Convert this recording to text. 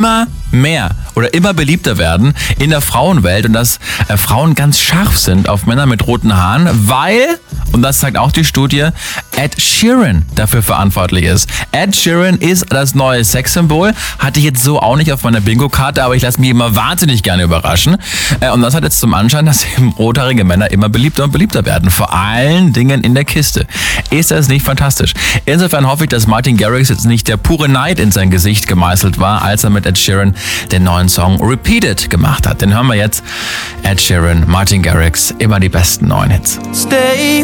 immer mehr oder immer beliebter werden in der Frauenwelt und dass Frauen ganz scharf sind auf Männer mit roten Haaren, weil, und das sagt auch die Studie, Ed Sheeran dafür verantwortlich ist. Ed Sheeran ist das neue Sexsymbol, hatte ich jetzt so auch nicht auf meiner Bingo-Karte, aber ich lasse mich immer wahnsinnig gerne überraschen. Und das hat jetzt zum Anschein, dass eben rothaarige Männer immer beliebter und beliebter werden, vor allen Dingen in der Kiste. Ist das nicht fantastisch? Insofern hoffe ich, dass Martin Garrix jetzt nicht der pure Neid in sein Gesicht gemeißelt war, als er mit Ed Sheeran den neuen Song Repeated gemacht hat. Den hören wir jetzt. Ed Sheeran, Martin Garrix, immer die besten neuen Hits. Stay